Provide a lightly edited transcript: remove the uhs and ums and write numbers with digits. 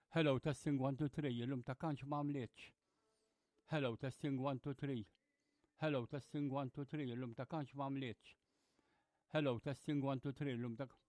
Hello, testing 1, 2, 3, illum ta' kanx m'għamlitx. Hello, testing 1, 2, 3. Hello, testing 1, 2, 3, illum ta' kanx m'għamlitx. Hello, testing 1, 2, 3, illum ta'